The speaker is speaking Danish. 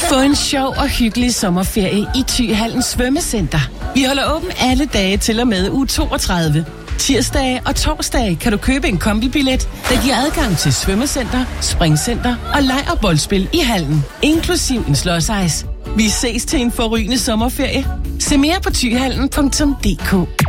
Få en sjov og hyggelig sommerferie i Thyhallen Svømmecenter. Vi holder åben alle dage til og med uge 32. Tirsdage og torsdage kan du købe en kombibillet, der giver adgang til svømmecenter, springcenter og leg- og boldspil i hallen, inklusiv en slåsejs. Vi ses til en forrygende sommerferie. Se mere på thyhallen.dk.